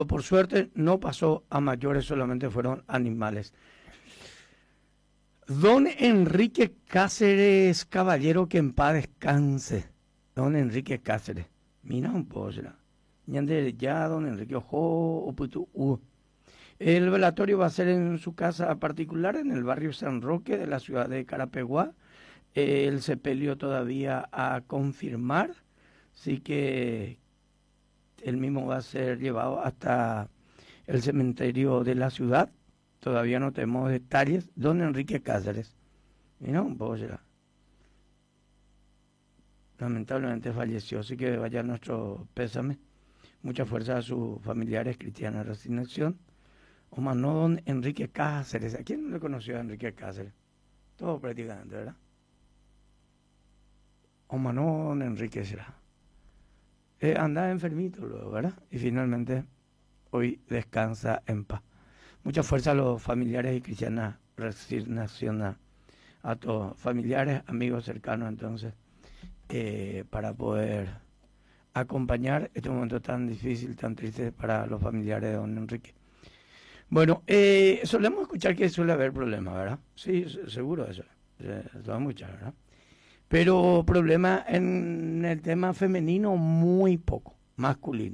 por suerte no pasó a mayores, solamente fueron animales. Don Enrique Cáceres, caballero, que en paz descanse. Don Enrique Cáceres. Mira un poco, será. Ñande ya, don Enrique Ojo, Oputu, El velatorio va a ser en su casa particular, en el barrio San Roque de la ciudad de Carapeguá. El sepelio todavía a confirmar, así que el mismo va a ser llevado hasta el cementerio de la ciudad. Todavía no tenemos detalles. Don Enrique Cáceres. Mira un poco será. Lamentablemente falleció, así que vaya nuestro pésame. Mucha fuerza a sus familiares, cristianas, resignación. O más no, don Enrique Cáceres. ¿A quién no le conoció a Enrique Cáceres? Todo prácticamente, ¿verdad? O más no, don Enrique será. Andaba enfermito luego, ¿verdad? Y finalmente hoy descansa en paz. Mucha fuerza a los familiares y cristianas, resignación a todos, familiares, amigos cercanos, entonces, para poder acompañar este momento tan difícil, tan triste para los familiares de don Enrique. Bueno, solemos escuchar que suele haber problemas, ¿verdad? Sí, seguro eso. Se va a escuchar, ¿verdad? Pero problema en el tema femenino muy poco, masculino.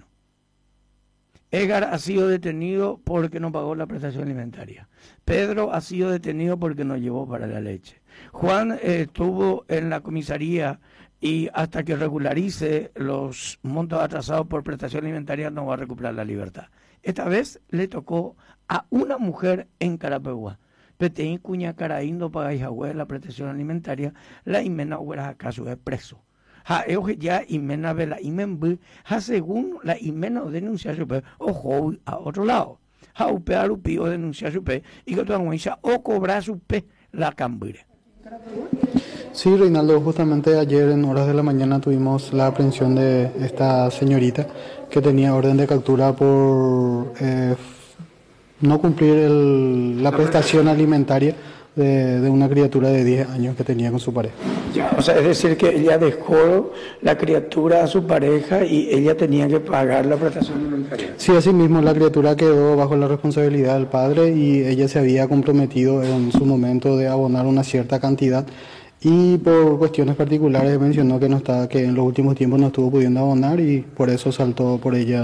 Edgar ha sido detenido porque no pagó la prestación alimentaria. Pedro ha sido detenido porque no llevó para la leche. Juan estuvo en la comisaría y hasta que regularice los montos atrasados por prestación alimentaria no va a recuperar la libertad. Esta vez le tocó a una mujer en Carapeguá. Peteín cuña caraindo para la prestación alimentaria, la imena huera acaso es preso. Ha ya imena vela imenbu, ha según la imena denuncia su pe, ojo a otro lado. Ha upear upío denuncia su pe, y que toda mucha o cobrar su pe la cambure. Sí, Reinaldo, justamente ayer en horas de la mañana tuvimos la aprehensión de esta señorita que tenía orden de captura por no cumplir la prestación alimentaria de una criatura de 10 años que tenía con su pareja. Ya, o sea, es decir que ella dejó la criatura a su pareja y ella tenía que pagar la prestación alimentaria. Sí, así mismo la criatura quedó bajo la responsabilidad del padre y ella se había comprometido en su momento de abonar una cierta cantidad y por cuestiones particulares mencionó que no estaba, que en los últimos tiempos no estuvo pudiendo abonar y por eso saltó por ella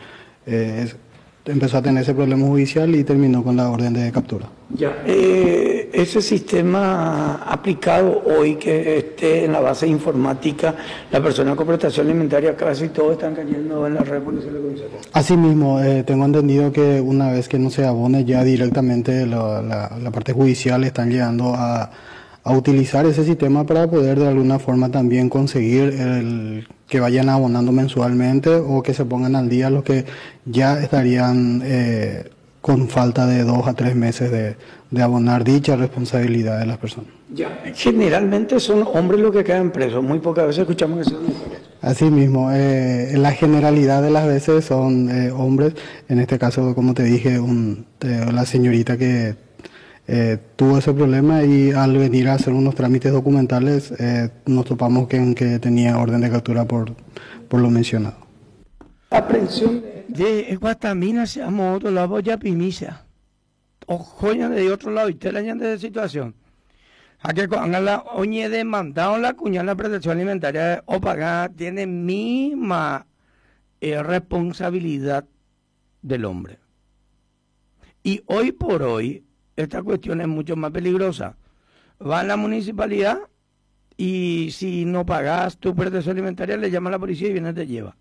empezó a tener ese problema judicial y terminó con la orden de captura. Ya, ese sistema aplicado hoy que esté en la base informática, la persona con prestación alimentaria casi todos están cayendo en la red policial de comisaría. Asimismo, tengo entendido que una vez que no se abone ya directamente la parte judicial están llegando a utilizar ese sistema para poder de alguna forma también conseguir que vayan abonando mensualmente o que se pongan al día los que ya estarían con falta de 2 a 3 meses de abonar dicha responsabilidad de las personas. Ya, generalmente son hombres los que quedan presos, muy pocas veces escuchamos que son mujeres. Así mismo, la generalidad de las veces son hombres, en este caso, como te dije, la señorita que tuvo ese problema y al venir a hacer unos trámites documentales nos topamos que tenía orden de captura por lo mencionado. Aprehensión de Guatamina se llamó otro lado ya pimisa. O joya de otro lado y te la de situación. A que con la oñe demandado la cuña la protección alimentaria o pagar tiene misma responsabilidad del hombre. Y hoy por hoy esta cuestión es mucho más peligrosa. Va a la municipalidad y si no pagas tu protección alimentaria le llama a la policía y viene y te lleva.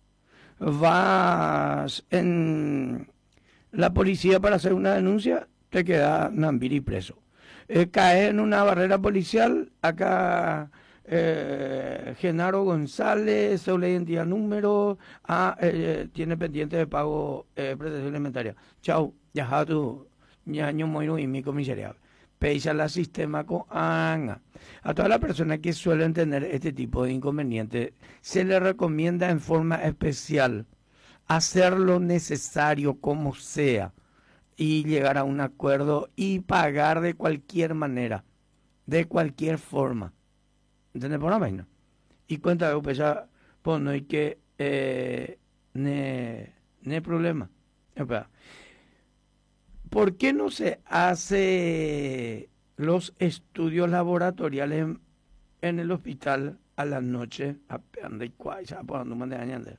Vas en la policía para hacer una denuncia, te queda Nambiri preso. Caes en una barrera policial, acá Genaro González, cédula de identidad número, tiene pendiente de pago protección alimentaria. Chau, ya tu ñaño moiro y mi comisariado. Peisa la sistema con anga. A todas las personas que suelen tener este tipo de inconvenientes, se les recomienda en forma especial hacer lo necesario como sea y llegar a un acuerdo y pagar de cualquier manera, de cualquier forma. ¿Entendés por la vaina? Y cuenta que pues ya, pues no hay que, ne problema. Espera. ¿Por qué no se hace los estudios laboratoriales en el hospital a la noche? Peanda y cuaisa, apagando un de añade.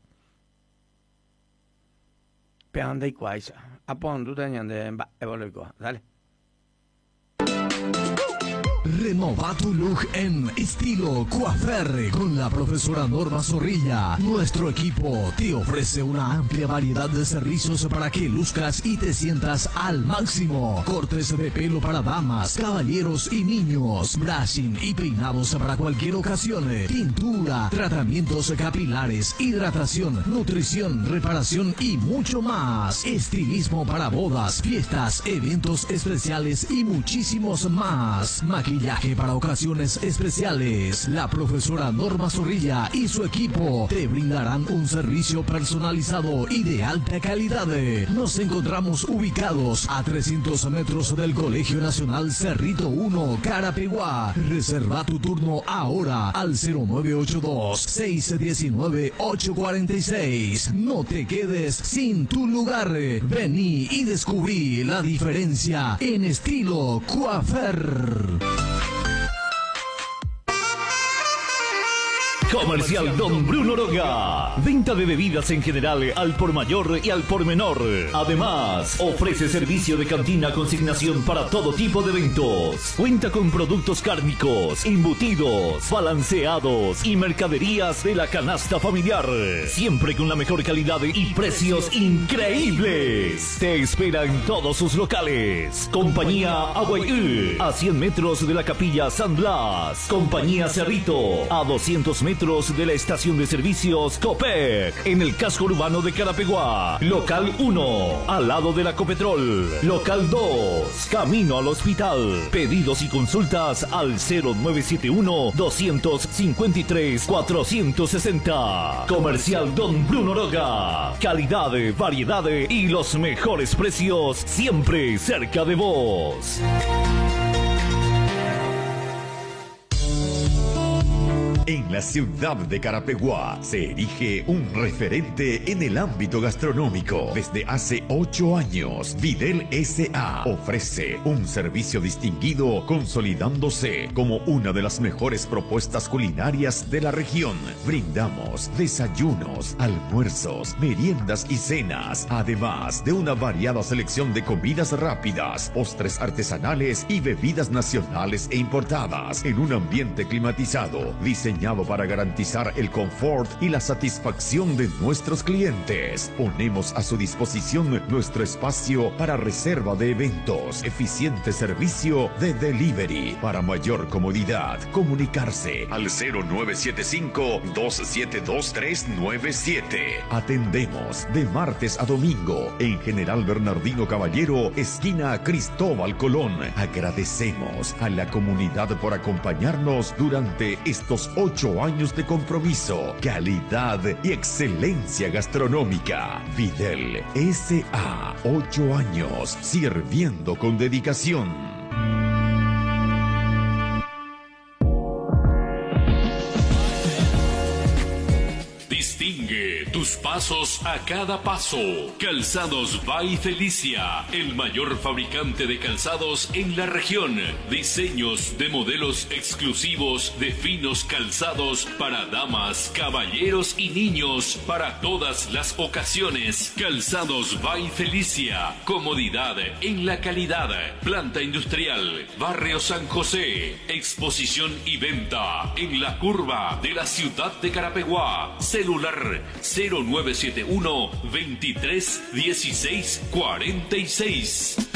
Peanda y cuaisa, apagando un añade, dale. Renova tu look en estilo coafer con la profesora Norma Zorrilla. Nuestro equipo te ofrece una amplia variedad de servicios para que luzcas y te sientas al máximo. Cortes de pelo para damas, caballeros y niños, brushing y peinados para cualquier ocasión, pintura, tratamientos capilares, hidratación, nutrición, reparación y mucho más. Estilismo para bodas, fiestas, eventos especiales y muchísimos más. Maquillaje para ocasiones especiales. La profesora Norma Zorrilla y su equipo te brindarán un servicio personalizado y de alta calidad. Nos encontramos ubicados a 300 metros del Colegio Nacional Cerrito 1, Carapeguá. Reserva tu turno ahora al 0982-619-846. No te quedes sin tu lugar. Vení y descubrí la diferencia en estilo coafer. Comercial Don Bruno Roga. Venta de bebidas en general al por mayor y al por menor. Además, ofrece servicio de cantina consignación para todo tipo de eventos. Cuenta con productos cárnicos, embutidos, balanceados y mercaderías de la canasta familiar. Siempre con la mejor calidad y precios increíbles. Te espera en todos sus locales. Compañía Aguayú, a 100 metros de la Capilla San Blas. Compañía Cerrito, a 200 metros de la estación de servicios Copec, en el casco urbano de Carapeguá. Local 1, al lado de la Copetrol. Local 2, camino al hospital. Pedidos y consultas al 0971-253-460. Comercial Don Bruno Roga. Calidad, variedad y los mejores precios siempre cerca de vos. En la ciudad de Carapeguá se erige un referente en el ámbito gastronómico. Desde hace 8 años, Videl S.A. ofrece un servicio distinguido, consolidándose como una de las mejores propuestas culinarias de la región. Brindamos desayunos, almuerzos, meriendas y cenas, además de una variada selección de comidas rápidas, postres artesanales y bebidas nacionales e importadas, en un ambiente climatizado, diseñado para garantizar el confort y la satisfacción de nuestros clientes. Ponemos a su disposición nuestro espacio para reserva de eventos, eficiente servicio de delivery. Para mayor comodidad, comunicarse al 0975-272-397. Atendemos de martes a domingo en General Bernardino Caballero, esquina Cristóbal Colón. Agradecemos a la comunidad por acompañarnos durante estos 8 años de compromiso, calidad y excelencia gastronómica. Videl S.A. 8 años sirviendo con dedicación. Distingue tus pasos a cada paso. Calzados by Felicia, el mayor fabricante de calzados en la región. Diseños de modelos exclusivos de finos calzados para damas, caballeros y niños para todas las ocasiones. Calzados by Felicia, comodidad en la calidad. Planta industrial, Barrio San José. Exposición y venta en la curva de la ciudad de Carapeguá. Celular 0971 23 16 46.